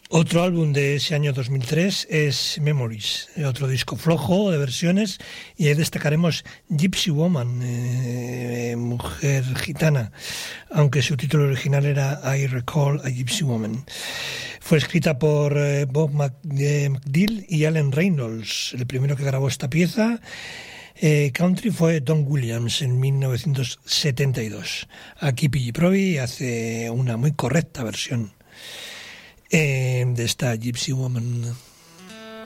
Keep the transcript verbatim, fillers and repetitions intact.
Otro álbum de ese año dos mil tres es Memories, otro disco flojo de versiones, y ahí destacaremos Gypsy Woman, eh, mujer gitana, aunque su título original era I Recall a Gypsy Woman. Fue escrita por eh, Bob McDill y Allen Reynolds. El primero que grabó esta pieza eh, country fue Don Williams en mil novecientos setenta y dos. Aquí P G Proby hace una muy correcta versión Eh, de esta Gypsy Woman.